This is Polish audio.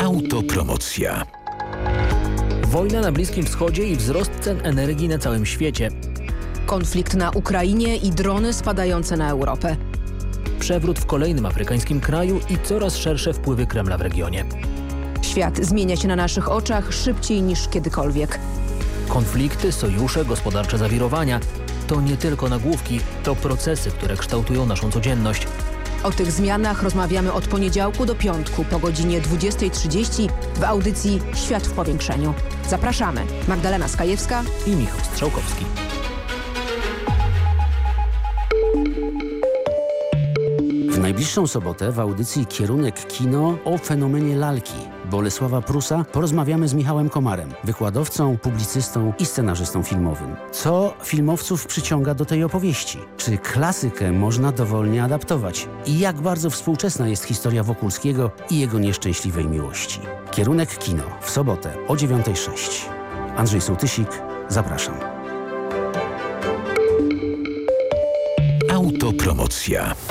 Autopromocja. Wojna na Bliskim Wschodzie i wzrost cen energii na całym świecie. Konflikt na Ukrainie i drony spadające na Europę. Przewrót w kolejnym afrykańskim kraju i coraz szersze wpływy Kremla w regionie. Świat zmienia się na naszych oczach szybciej niż kiedykolwiek. Konflikty, sojusze, gospodarcze zawirowania to nie tylko nagłówki, to procesy, które kształtują naszą codzienność. O tych zmianach rozmawiamy od poniedziałku do piątku po godzinie 20:30 w audycji Świat w powiększeniu. Zapraszamy. Magdalena Skajewska I Michał Strzałkowski. W najbliższą sobotę w audycji Kierunek Kino o fenomenie lalki Bolesława Prusa porozmawiamy z Michałem Komarem, wykładowcą, publicystą i scenarzystą filmowym. Co filmowców przyciąga do tej opowieści? Czy klasykę można dowolnie adaptować? I jak bardzo współczesna jest historia Wokulskiego i jego nieszczęśliwej miłości? Kierunek Kino w sobotę o 9:06. Andrzej Sołtysik, zapraszam. Autopromocja.